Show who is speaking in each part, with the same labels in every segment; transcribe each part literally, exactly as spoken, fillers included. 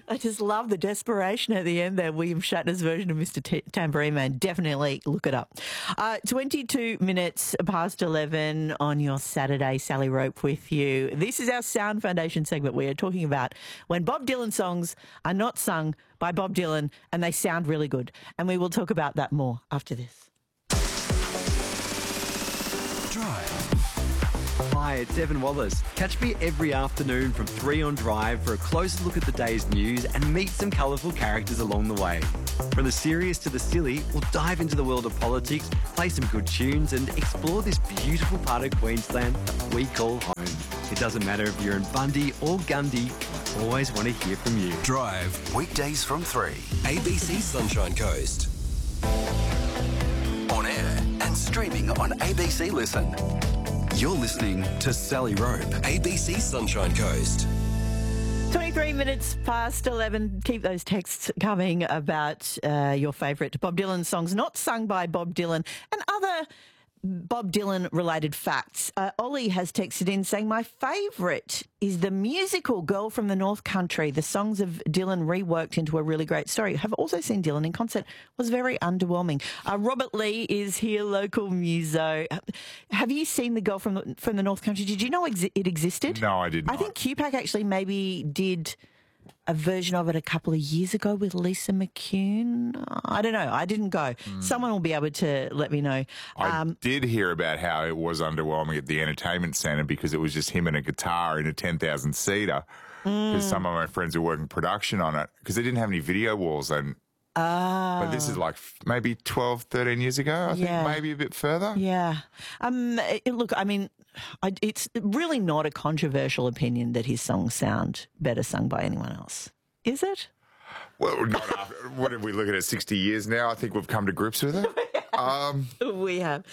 Speaker 1: I just love the desperation at the end there. William Shatner's version of Mister T- Tambourine Man. Definitely look it up. Uh, twenty-two minutes past eleven on your Saturday. Sally Rope with you. This is our Sound Foundation segment. We are talking about when Bob Dylan songs are not sung by Bob Dylan and they sound really good. And we will talk about that more after this.
Speaker 2: Drive. Hi, it's Evan Wallace. Catch me every afternoon from three on Drive for a closer look at the day's news and meet some colourful characters along the way. From the serious to the silly, we'll dive into the world of politics, play some good tunes and explore this beautiful part of Queensland that we call home. It doesn't matter if you're in Bundy or Gundy, I always want to hear from you.
Speaker 3: Drive, weekdays from three. A B C Sunshine Coast. On air and streaming on A B C Listen. You're listening to Sally Rope, A B C Sunshine Coast.
Speaker 1: twenty-three minutes past eleven. Keep those texts coming about uh, your favourite Bob Dylan songs not sung by Bob Dylan and other Bob Dylan related facts. Uh, Ollie has texted in saying, my favourite is the musical Girl from the North Country. The songs of Dylan reworked into a really great story. I've also seen Dylan in concert. Was very underwhelming. Uh, Robert Lee is here, local muso. Have you seen the Girl from the, from the North Country? Did you know ex- it existed?
Speaker 4: No, I did not.
Speaker 1: I think Q PAC actually maybe did a version of it a couple of years ago with Lisa McCune. I don't know. I didn't go. Mm. Someone will be able to let me know.
Speaker 4: I
Speaker 1: Um,
Speaker 4: did hear about how it was underwhelming at the entertainment centre because it was just him and a guitar in a ten thousand seater. Because mm. some of my friends were working production on it because they didn't have any video walls. And
Speaker 1: Oh.
Speaker 4: But this is like maybe twelve, thirteen years ago, I
Speaker 1: Yeah.
Speaker 4: think, maybe a bit further.
Speaker 1: Yeah. Um, it, look, I mean, I, it's really not a controversial opinion that his songs sound better sung by anyone else. Is it?
Speaker 4: Well, not after, what did we look at it, sixty years now? I think we've come to grips with it. Um,
Speaker 1: we have.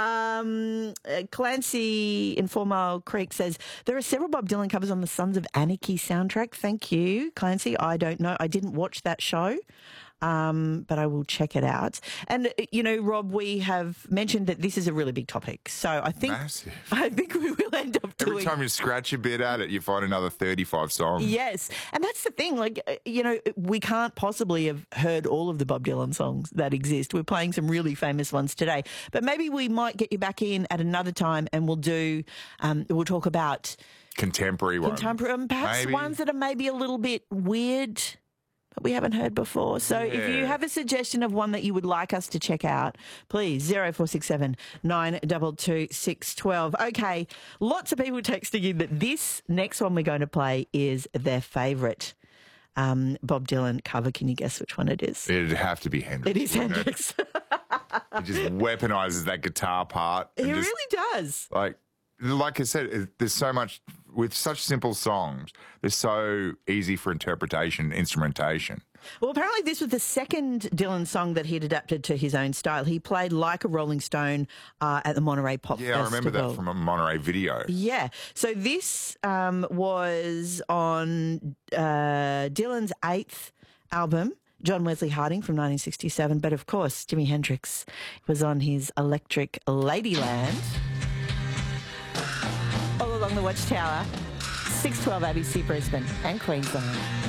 Speaker 1: Um, uh, Clancy in Four Mile Creek says, there are several Bob Dylan covers on the Sons of Anarchy soundtrack. Thank you, Clancy. I don't know. I didn't watch that show. Um, but I will check it out. And, you know, Rob, we have mentioned that this is a really big topic. So I think,
Speaker 4: Massive.
Speaker 1: I think we will end up doing.
Speaker 4: Every time you scratch a bit at it, you find another thirty-five songs.
Speaker 1: Yes. And that's the thing. Like, uh, you know, we can't possibly have heard all of the Bob Dylan songs that exist. We're playing some really famous ones today. But maybe we might get you back in at another time and we'll do, um, we'll talk about
Speaker 4: Contemporary ones.
Speaker 1: contemporary, um, perhaps
Speaker 4: Maybe.
Speaker 1: ones that are maybe a little bit weird that we haven't heard before. So if you
Speaker 4: Yeah.
Speaker 1: have a suggestion of one that you would like us to check out, please, zero four six seven nine two two six one two. Okay, lots of people texting in that this next one we're going to play is their favourite um, Bob Dylan cover. Can you guess which one it is?
Speaker 4: It'd have to be Hendrix.
Speaker 1: It is Hendrix.
Speaker 4: He just weaponizes that guitar part.
Speaker 1: He
Speaker 4: and just,
Speaker 1: really does.
Speaker 4: Like, like I said, it- there's so much, with such simple songs, they're so easy for interpretation, instrumentation.
Speaker 1: Well, apparently this was the second Dylan song that he'd adapted to his own style. He played Like a Rolling Stone uh, at the Monterey Pop
Speaker 4: Yeah,
Speaker 1: Festival.
Speaker 4: I remember that from a Monterey video.
Speaker 1: Yeah. So this um, was on uh, Dylan's eighth album, John Wesley Harding from nineteen sixty-seven. But of course, Jimi Hendrix was on his Electric Ladyland. All along the Watchtower, six twelve A B C Brisbane and Queensland.